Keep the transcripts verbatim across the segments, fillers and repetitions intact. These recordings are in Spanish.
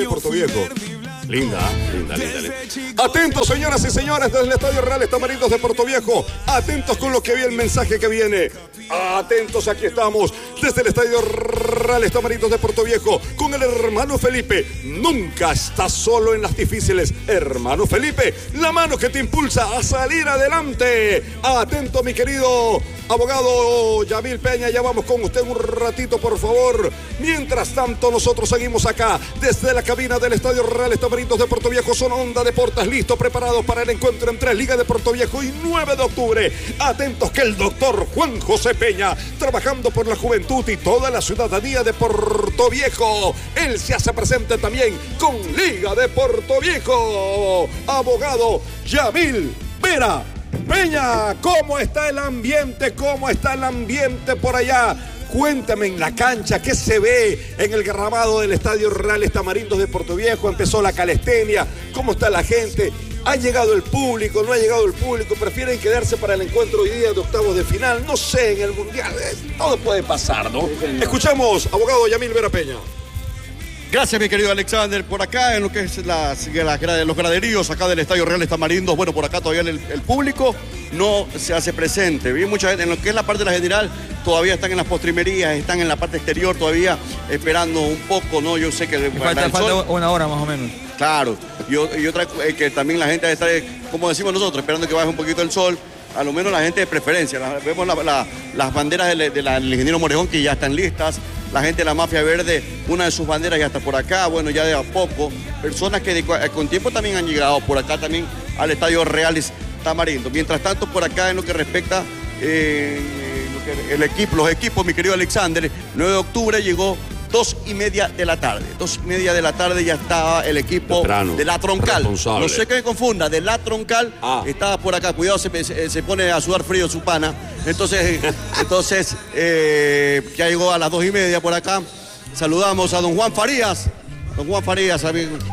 de Puerto Viejo. Linda, linda, linda, linda. Atentos, señoras y señores, desde el Estadio Reales Tamarindos de Puerto Viejo. Atentos con lo que viene, el mensaje que viene. Atentos, aquí estamos, desde el Estadio Reales Tamarindos de Puerto Viejo, con el hermano Felipe. Nunca estás solo en las difíciles. Hermano Felipe, la mano que te impulsa a salir adelante. Atento, mi querido abogado Yamil Peña, ya vamos con usted un ratito, por favor. Mientras tanto, nosotros seguimos acá, desde la cabina del Estadio Reales Tamarindos de Puerto Viejo. Son Onda Deportes, listos, preparados para el encuentro entre Liga de Puerto Viejo y nueve de octubre. Atentos que el doctor Juan José Peña, trabajando por la juventud y toda la ciudadanía de Puerto Viejo, él se hace presente también con Liga de Puerto Viejo. Abogado Yamil Vera Peña, ¿cómo está el ambiente? ¿Cómo está el ambiente por allá? Cuéntame en la cancha, ¿qué se ve en el gramado del Estadio Reales Tamarindos de Puerto Viejo? Empezó la calistenia, ¿cómo está la gente? ¿Ha llegado el público? ¿No ha llegado el público? ¿Prefieren quedarse para el encuentro hoy día de octavos de final? No sé, en el Mundial todo puede pasar, ¿no? Escuchamos, abogado Yamil Vera Peña. Gracias, mi querido Alexander. Por acá, en lo que es las, las, los graderíos acá del Estadio Reales Tamarindos, bueno, por acá todavía el, el público no se hace presente. Vi mucha gente en lo que es la parte de la general, todavía están en las postrimerías, están en la parte exterior todavía esperando un poco, ¿no? Yo sé que... Falta, falta una hora más o menos. Claro, y, y otra eh, que también la gente está, como decimos nosotros, esperando que baje un poquito el sol. A lo menos la gente de preferencia. La, vemos la, la, las banderas del de de ingeniero Morejón que ya están listas. La gente de la Mafia Verde, una de sus banderas ya está por acá. Bueno, ya de a poco. Personas que de, con tiempo también han llegado por acá también al Estadio Reales Tamarindo. Mientras tanto, por acá en lo que respecta eh, lo que, el equipo, los equipos, mi querido Alexander, nueve de octubre llegó dos y media de la tarde. Dos y media de la tarde ya estaba el equipo Temprano, de la Troncal. No sé que me confunda, de la Troncal ah. estaba por acá. Cuidado, se, se, se pone a sudar frío su pana. Entonces, entonces eh, ya llegó a las dos y media por acá. Saludamos a don Juan Farías. Don Juan Farías,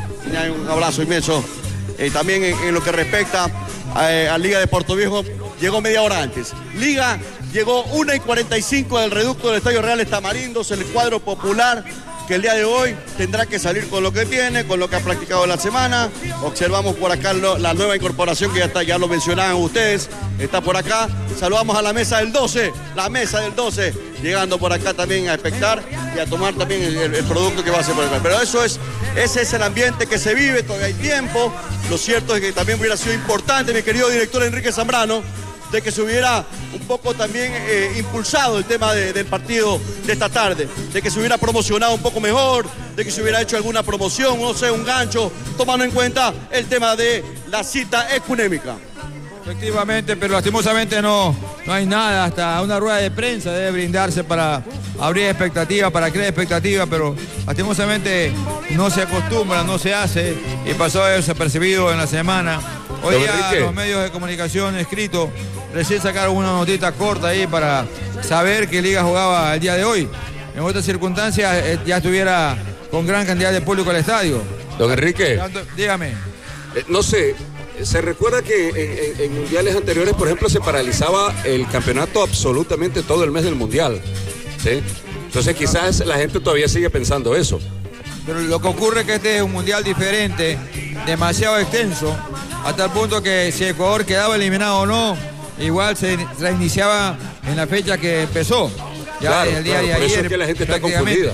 un abrazo inmenso. Eh, también en, en lo que respecta a, a Liga de Puerto Viejo, llegó media hora antes. Liga llegó una y cuarenta y cinco del reducto del Estadio Reales Tamarindos, el cuadro popular que el día de hoy tendrá que salir con lo que tiene, con lo que ha practicado en la semana. Observamos por acá lo, la nueva incorporación que ya está, ya lo mencionaban ustedes, está por acá. Saludamos a la mesa del doce, la mesa del doce, llegando por acá también a expectar y a tomar también el, el, el producto que va a ser por acá. Pero eso es, ese es el ambiente que se vive, todavía hay tiempo. Lo cierto es que también hubiera sido importante, mi querido director Enrique Zambrano, de que se hubiera un poco también eh, impulsado el tema de, del partido de esta tarde, de que se hubiera promocionado un poco mejor, de que se hubiera hecho alguna promoción, no sé, un gancho, tomando en cuenta el tema de la cita ecunémica. Efectivamente, pero lastimosamente no, no hay nada, hasta una rueda de prensa debe brindarse para abrir expectativas, para crear expectativas, pero lastimosamente no se acostumbra, no se hace y pasó desapercibido en la semana. Hoy día los medios de comunicación escritos recién sacaron una notita corta ahí para saber que Liga jugaba el día de hoy. En otras circunstancias eh, ya estuviera con gran cantidad de público al estadio. Don Enrique. Dígame. Eh, no sé, se recuerda que en, en, en mundiales anteriores, por ejemplo, se paralizaba el campeonato absolutamente todo el mes del mundial. ¿Sí? Entonces quizás la gente todavía sigue pensando eso. Pero lo que ocurre es que este es un mundial diferente, demasiado extenso, hasta el punto que si Ecuador quedaba eliminado o no, igual se reiniciaba en la fecha que empezó. Ya claro, en el día claro, de por ayer. Eso es que la gente está confundida.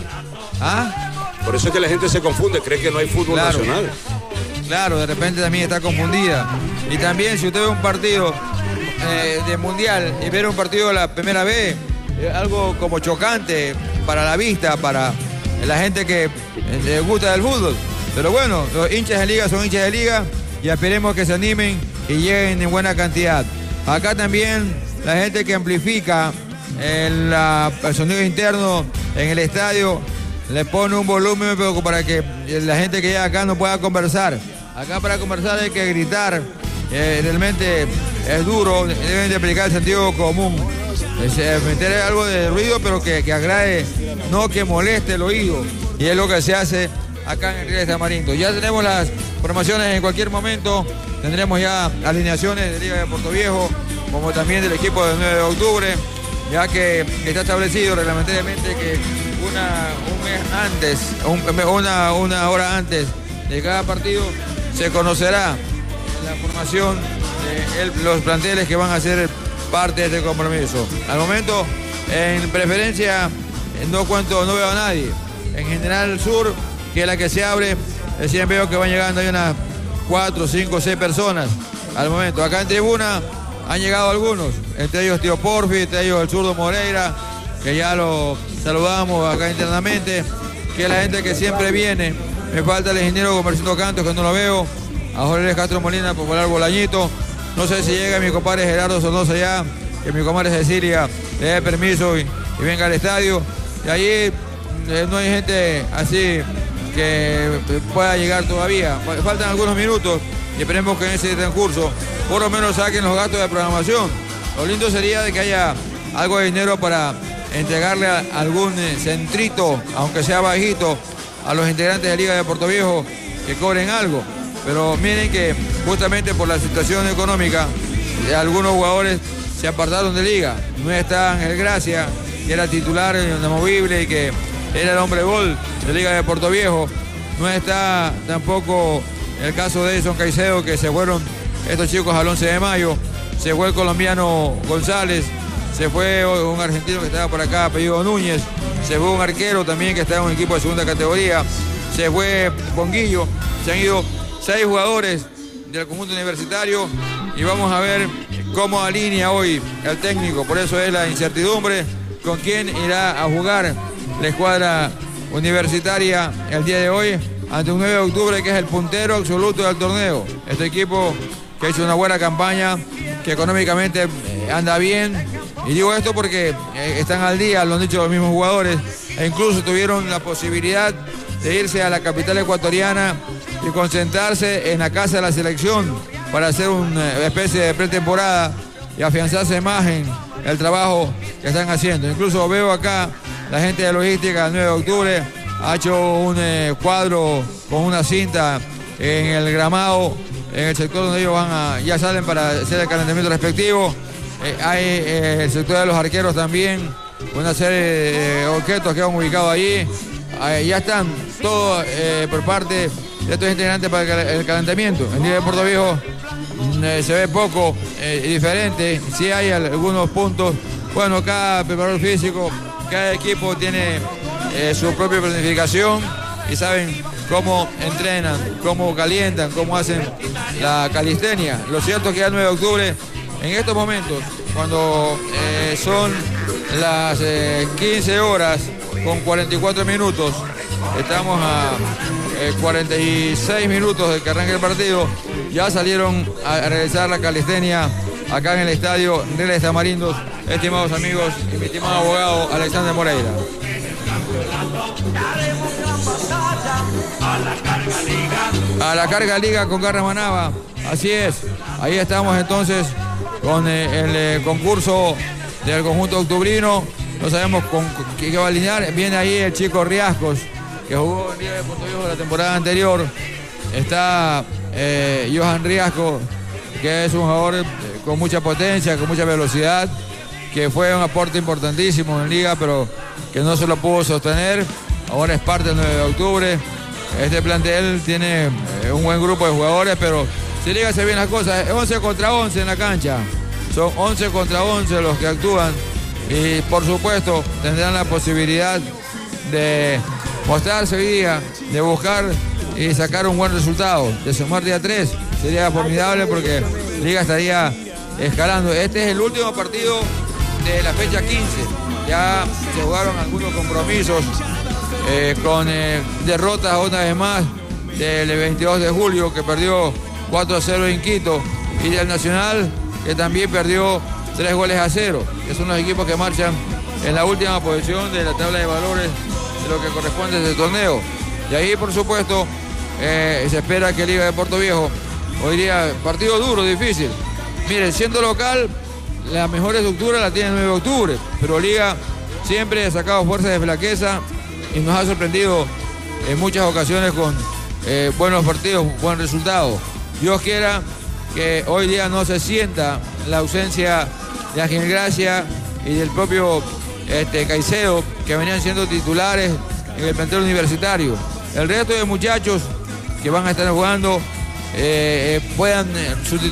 ¿Ah? Por eso es que la gente se confunde, cree que no hay fútbol claro, nacional. Claro, de repente también está confundida. Y también si usted ve un partido eh, de mundial y ver un partido de la primera vez, es algo como chocante para la vista, para la gente que le gusta del fútbol. Pero bueno, los hinchas de Liga son hinchas de Liga y esperemos que se animen y lleguen en buena cantidad. Acá también la gente que amplifica el, la, el sonido interno en el estadio le pone un volumen para que la gente que llega acá no pueda conversar. Acá para conversar hay que gritar, eh, realmente es duro, deben de aplicar el sentido común. Es, eh, meter algo de ruido pero que, que agrade, no que moleste el oído. Y es lo que se hace acá en el Reales Tamarindos. Ya tenemos las formaciones en cualquier momento, tendremos ya alineaciones de Liga de Puerto Viejo, como también del equipo del nueve de octubre, ya que está establecido reglamentariamente que una, un mes antes, un, una, una hora antes de cada partido, se conocerá la formación de el, los planteles que van a ser parte de este compromiso. Al momento, en preferencia, no cuento, no veo a nadie. En General Sur, que es la que se abre, recién veo que van llegando hay unas cuatro, cinco, seis personas al momento. Acá en tribuna han llegado algunos, entre ellos Tío Porfi, entre ellos el zurdo Moreira, que ya lo saludamos acá internamente, que es la gente que siempre viene. Me falta el ingeniero Comerciando Cantos, que no lo veo, a Jorge Castro Molina, Popular Bolañito. No sé si llega mi compadre Gerardo Sonosa ya, que mi comadre Cecilia le dé permiso y, y venga al estadio. Y allí eh, no hay gente así que pueda llegar todavía. Faltan algunos minutos y esperemos que en ese transcurso por lo menos saquen los gastos de programación. Lo lindo sería de que haya algo de dinero para entregarle a algún centrito, aunque sea bajito, a los integrantes de Liga de Puerto Viejo que cobren algo. Pero miren que justamente por la situación económica, algunos jugadores se apartaron de Liga. No está Ángel Gracia, que era titular inamovible y que era el hombre gol de Liga de Puerto Viejo. No está tampoco el caso de Edson Caicedo, que se fueron estos chicos al once de mayo. Se fue el colombiano González, se fue un argentino que estaba por acá, apellido Núñez, se fue un arquero también que estaba en un equipo de segunda categoría, se fue Ponguillo, se han ido seis jugadores del conjunto universitario y vamos a ver cómo alinea hoy el técnico. Por eso es la incertidumbre con quién irá a jugar la escuadra universitaria el día de hoy ante un nueve de octubre que es el puntero absoluto del torneo. Este equipo que ha hecho una buena campaña, que económicamente anda bien, y digo esto porque están al día, lo han dicho los mismos jugadores, e incluso tuvieron la posibilidad de irse a la capital ecuatoriana y concentrarse en la casa de la selección para hacer una especie de pretemporada y afianzarse más en el trabajo que están haciendo. Incluso veo acá la gente de logística del nueve de octubre ha hecho un eh, cuadro con una cinta en el gramado, en el sector donde ellos van a, ya salen para hacer el calentamiento respectivo. Eh, hay eh, el sector de los arqueros también, una serie de objetos que han ubicado allí. Eh, ya están todos eh, por parte de estos integrantes para el calentamiento. En Liga de Puerto Viejo eh, se ve poco eh, diferente, sí hay algunos puntos. Bueno, cada preparador físico, cada equipo tiene eh, su propia planificación y saben cómo entrenan, cómo calientan, cómo hacen la calistenia. Lo cierto es que el nueve de octubre, en estos momentos, cuando eh, son las eh, quince horas con cuarenta y cuatro minutos, estamos a eh, cuarenta y seis minutos de que arranque el partido, ya salieron a, a realizar la calistenia acá en el estadio Reales Tamarindos, estimados amigos y mi estimado abogado Alexander Moreira. A la carga liga con Garra Manaba, así es, ahí estamos entonces con eh, el eh, concurso del conjunto octubrino, no sabemos con qué va a alinear, viene ahí el chico Riascos, que jugó en Liga de Puerto Viejo la temporada anterior, está eh, Johan Riascos, que es un jugador eh, con mucha potencia, con mucha velocidad, que fue un aporte importantísimo en Liga, pero que no se lo pudo sostener, ahora es parte del nueve de octubre. Este plantel tiene eh, un buen grupo de jugadores, pero si Liga hace bien las cosas, es once contra once en la cancha, son once contra once los que actúan y por supuesto tendrán la posibilidad de mostrarse hoy día, de buscar y sacar un buen resultado, de sumar día tres, sería formidable porque Liga estaría escalando. Este es el último partido de la fecha quince, ya se jugaron algunos compromisos eh, con eh, derrotas una vez más del veintidós de julio que perdió cuatro a cero en Quito y del Nacional que también perdió tres goles a cero, que son los equipos que marchan en la última posición de la tabla de valores de lo que corresponde a este torneo. Y ahí por supuesto eh, se espera que Liga de Puerto Viejo hoy día, partido duro, difícil. Miren, siendo local, la mejor estructura la tiene el nueve de octubre, pero Liga siempre ha sacado fuerzas de flaqueza y nos ha sorprendido en muchas ocasiones con eh, buenos partidos, buen resultado. Dios quiera que hoy día no se sienta la ausencia de Ángel Gracia y del propio este, Caicedo, que venían siendo titulares en el plantel universitario. El resto de muchachos que van a estar jugando eh, eh, puedan